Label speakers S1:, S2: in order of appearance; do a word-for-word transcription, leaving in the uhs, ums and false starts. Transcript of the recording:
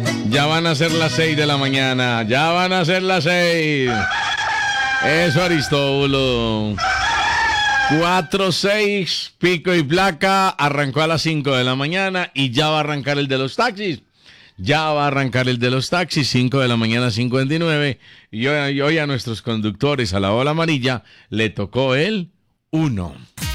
S1: Ya van a ser las seis de la mañana. Ya van a ser las seis. Eso, Aristóbulo. Cuatro, seis, pico y placa. Arrancó a las cinco de la mañana y ya va a arrancar el de los taxis. Ya va a arrancar el de los taxis, cinco de la mañana, cincuenta y nueve. Y hoy, y hoy a nuestros conductores a la ola amarilla le tocó el uno.